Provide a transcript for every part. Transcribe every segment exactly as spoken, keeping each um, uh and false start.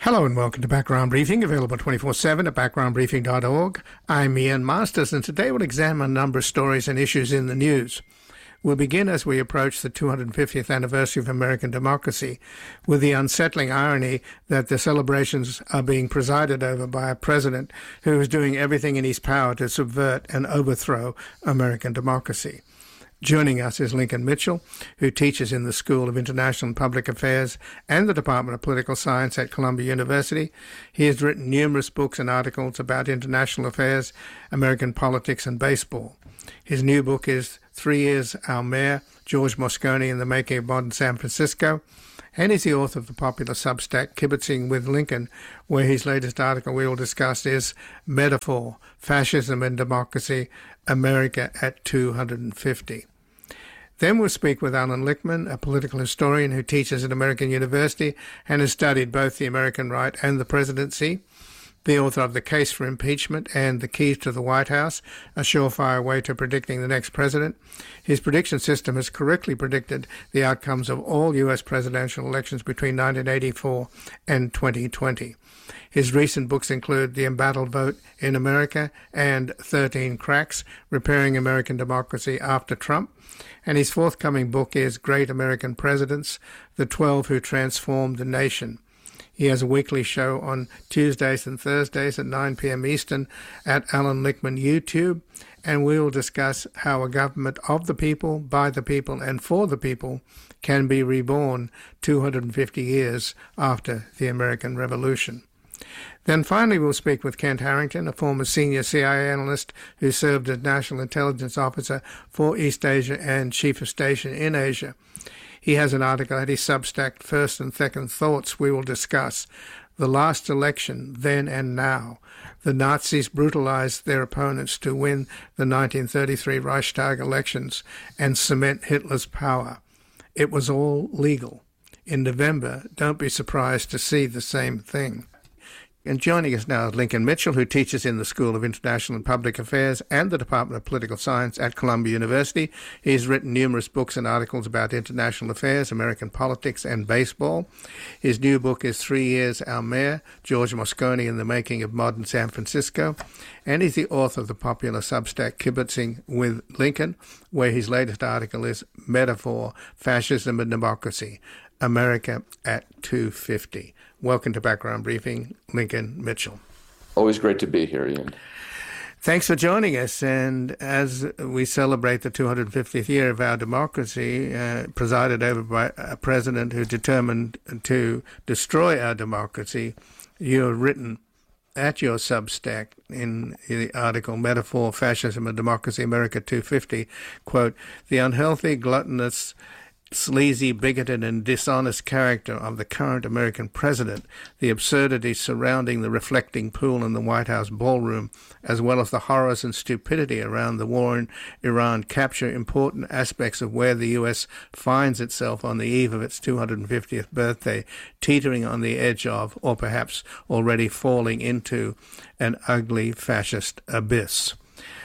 Hello and welcome to Background Briefing, available twenty-four seven at background briefing dot org. I'm Ian Masters, and today we'll examine a number of stories and issues in the news. We'll begin as we approach the two hundred fiftieth anniversary of American democracy with the unsettling irony that the celebrations are being presided over by a president who is doing everything in his power to subvert and overthrow American democracy. Joining us is Lincoln Mitchell, who teaches in the School of International and Public Affairs and the Department of Political Science at Columbia University. He has written numerous books and articles about international affairs, American politics, and baseball. His new book is Three Years Our Mayor, George Moscone and the Making of Modern San Francisco, and he's the author of the popular Substack Kibitzing with Lincoln, where his latest article we will discuss is Metaphor, Fascism and Democracy, America at two hundred fifty. Then we'll speak with Alan Lichtman, a political historian who teaches at American University and has studied both the American right and the presidency, the author of The Case for Impeachment and The Keys to the White House, a surefire way to predicting the next president. His prediction system has correctly predicted the outcomes of all U S presidential elections between nineteen eighty-four and twenty twenty. His recent books include The Embattled Vote in America and thirteen Cracks, Repairing American Democracy After Trump. And his forthcoming book is Great American Presidents, The twelve Who Transformed the Nation. He has a weekly show on Tuesdays and Thursdays at nine p.m. Eastern at Alan Lichtman YouTube, and we will discuss how a government of the people, by the people, and for the people can be reborn two hundred fifty years after the American Revolution. Then finally we'll speak with Kent Harrington, a former senior C I A analyst who served as National Intelligence Officer for East Asia and Chief of Station in Asia. He has an article at his Substack, First and Second Thoughts. We will discuss the last election, then and now. The Nazis brutalized their opponents to win the nineteen thirty-three Reichstag elections and cement Hitler's power. It was all legal. In November, don't be surprised to see the same thing. And joining us now is Lincoln Mitchell, who teaches in the School of International and Public Affairs and the Department of Political Science at Columbia University. He's written numerous books and articles about international affairs, American politics, and baseball. His new book is Three Years Our Mayor, George Moscone and the Making of Modern San Francisco. And he's the author of the popular Substack Kibitzing with Lincoln, where his latest article is Metaphor, Fascism and Democracy, America at two fifty. Welcome to Background Briefing, Lincoln Mitchell. Always great to be here, Ian. Thanks for joining us. And as we celebrate the two hundred fiftieth year of our democracy, uh, presided over by a president who determined to destroy our democracy, you've written at your Substack in the article, Metaphor, Fascism and Democracy, America two fifty, quote, the unhealthy, gluttonous, sleazy, bigoted, and dishonest character of the current American president, the absurdities surrounding the reflecting pool in the White House ballroom, as well as the horrors and stupidity around the war in Iran, capture important aspects of where the U S finds itself on the eve of its two hundred fiftieth birthday, teetering on the edge of, or perhaps already falling into, an ugly fascist abyss.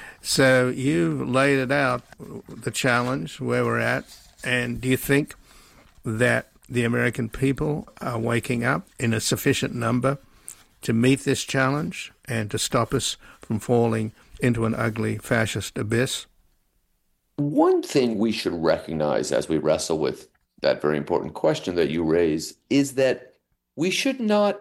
So you've laid it out, the challenge, where we're at. And do you think that the American people are waking up in a sufficient number to meet this challenge and to stop us from falling into an ugly fascist abyss? One thing we should recognize as we wrestle with that very important question that you raise is that we should not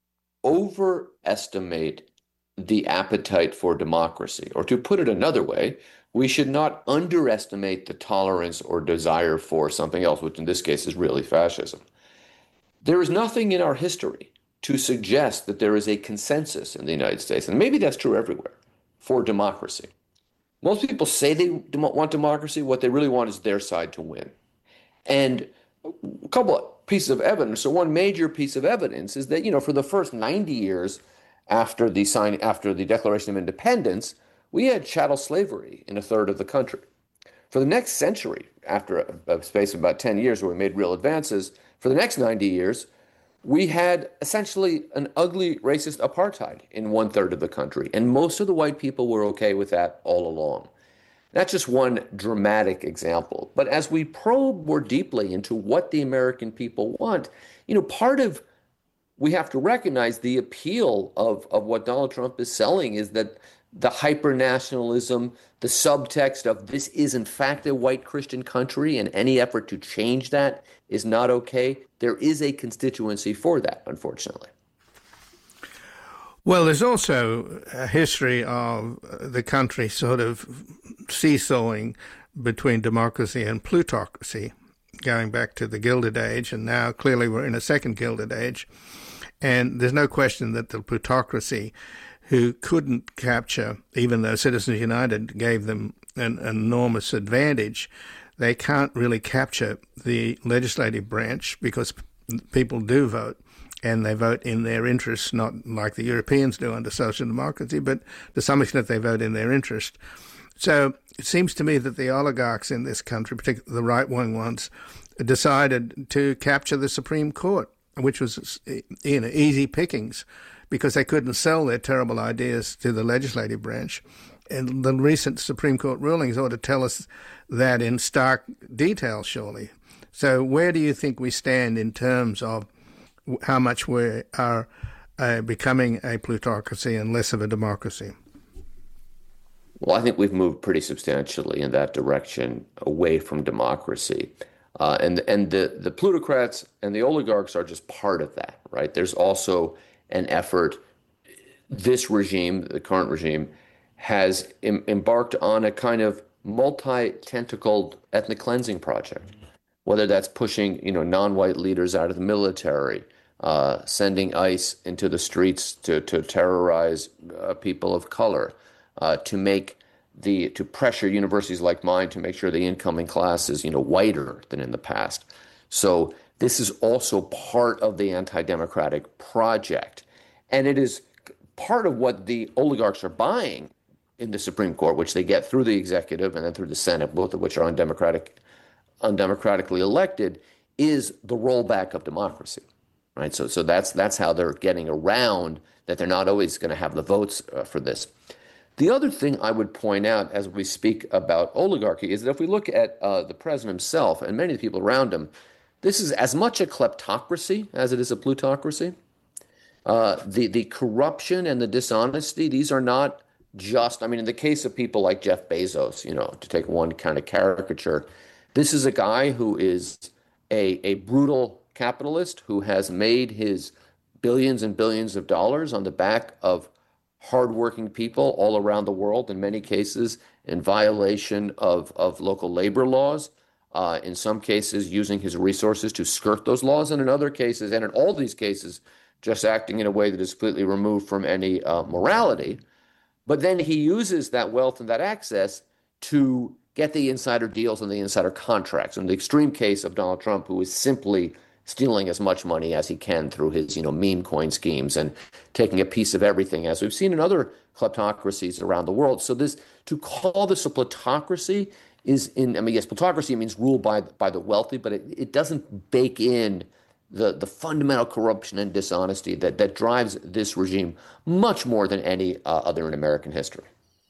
overestimate the appetite for democracy. Or to put it another way, we should not underestimate the tolerance or desire for something else, which in this case is really fascism. There is nothing in our history to suggest that there is a consensus in the United States, and maybe that's true everywhere, for democracy. Most people say they want democracy. What they really want is their side to win. And a couple of pieces of evidence. So one major piece of evidence is that, you know, for the first ninety years after the sign, after the Declaration of Independence, we had chattel slavery in a third of the country. For the next century, after a, a space of about ten years where we made real advances, for the next ninety years, we had essentially an ugly racist apartheid in one third of the country. And most of the white people were okay with that all along. That's just one dramatic example. But as we probe more deeply into what the American people want, you know, part of we have to recognize the appeal of, of what Donald Trump is selling is that the hyper-nationalism, the subtext of this is in fact a white Christian country and any effort to change that is not okay. There is a constituency for that, unfortunately. Well, there's also a history of the country sort of seesawing between democracy and plutocracy, going back to the Gilded Age, and now clearly we're in a second Gilded Age. And there's no question that the plutocracy, who couldn't capture, even though Citizens United gave them an enormous advantage, they can't really capture the legislative branch because people do vote, and they vote in their interests, not like the Europeans do under social democracy, but to some extent they vote in their interest. So it seems to me that the oligarchs in this country, particularly the right-wing ones, decided to capture the Supreme Court, which was, you know, easy pickings, because they couldn't sell their terrible ideas to the legislative branch. And the recent Supreme Court rulings ought to tell us that in stark detail, surely. So where do you think we stand in terms of how much we are uh, becoming a plutocracy and less of a democracy? Well, I think we've moved pretty substantially in that direction away from democracy. Uh, and and the, the plutocrats and the oligarchs are just part of that, right? There's also an effort. This regime, the current regime, has em- embarked on a kind of multi-tentacled ethnic cleansing project, whether that's pushing, you know, non-white leaders out of the military, uh, sending ICE into the streets to, to terrorize uh, people of color, uh, to make the to pressure universities like mine to make sure the incoming class is, you know, whiter than in the past. So this is also part of the anti-democratic project. And it is part of what the oligarchs are buying in the Supreme Court, which they get through the executive and then through the Senate, both of which are undemocratic, undemocratically elected, is the rollback of democracy, right? So, so that's that's how they're getting around that they're not always going to have the votes uh, for this. The other thing I would point out as we speak about oligarchy is that if we look at uh, the president himself and many of the people around him, this is as much a kleptocracy as it is a plutocracy. Uh, the, the corruption and the dishonesty, these are not just, I mean, in the case of people like Jeff Bezos, you know, to take one kind of caricature, this is a guy who is a, a brutal capitalist who has made his billions and billions of dollars on the back of hardworking people all around the world, in many cases in violation of, of local labor laws, uh, in some cases using his resources to skirt those laws, and in other cases, and in all these cases, just acting in a way that is completely removed from any uh, morality. But then he uses that wealth and that access to get the insider deals and the insider contracts. In the extreme case of Donald Trump, who is simply stealing as much money as he can through his, you know, meme coin schemes and taking a piece of everything, as we've seen in other kleptocracies around the world. So this, to call this a plutocracy is in, I mean, yes, plutocracy means ruled by by the wealthy, but it, it doesn't bake in the, the fundamental corruption and dishonesty that, that drives this regime much more than any uh, other in American history.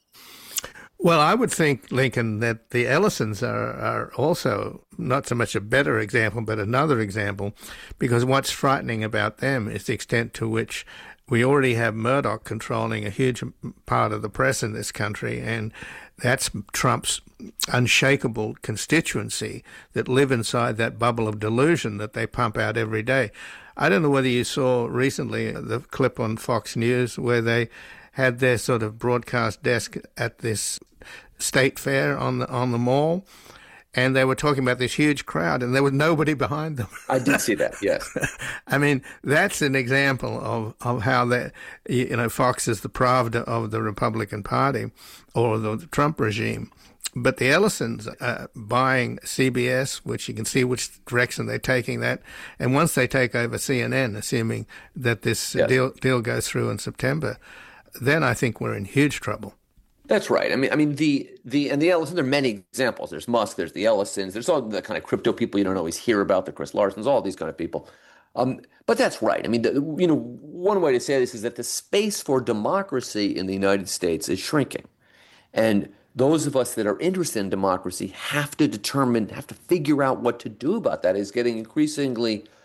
Well, I would think, Lincoln, that the Ellisons are, are also not so much a better example, but another example, because what's frightening about them is the extent to which we already have Murdoch controlling a huge part of the press in this country, and that's Trump's unshakable constituency that live inside that bubble of delusion that they pump out every day. I don't know whether you saw recently the clip on Fox News where they had their sort of broadcast desk at this state fair on the on the mall, and they were talking about this huge crowd, and there was nobody behind them. I did see that, yes. I mean, that's an example of, of how that, you know, Fox is the Pravda of the Republican Party or the Trump regime. But the Ellisons are buying C B S, which you can see which direction they're taking that. And once they take over C N N, assuming that this yes. deal deal goes through in September, then I think we're in huge trouble. That's right. I mean, I mean the the and the Ellisons. There are many examples. There's Musk. There's the Ellisons. There's all the kind of crypto people you don't always hear about. The Chris Larsons. All these kind of people. Um, but that's right. I mean, the, you know, one way to say this is that the space for democracy in the United States is shrinking, and those of us that are interested in democracy have to determine, have to figure out what to do about that. It's getting increasingly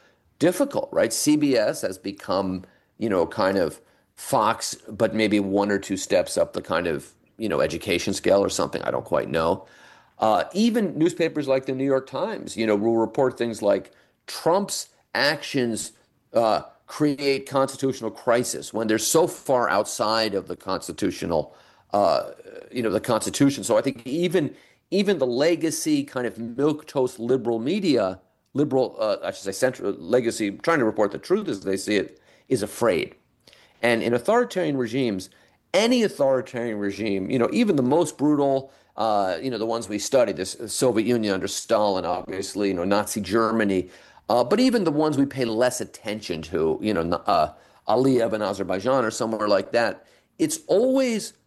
difficult, right? C B S has become, you know, kind of Fox, but maybe one or two steps up the kind of, you know, education scale or something. I don't quite know. Uh, even newspapers like the New York Times, you know, will report things like Trump's actions uh, create constitutional crisis when they're so far outside of the constitutional, uh, you know, the Constitution. So I think even even the legacy kind of milquetoast liberal media, liberal, uh, I should say, central legacy, trying to report the truth as they see it, is afraid. And in authoritarian regimes, any authoritarian regime, you know, even the most brutal, uh, you know, the ones we studied, the Soviet Union under Stalin, obviously, you know, Nazi Germany, uh, but even the ones we pay less attention to, you know, uh, Aliyev in Azerbaijan or somewhere like that, it's always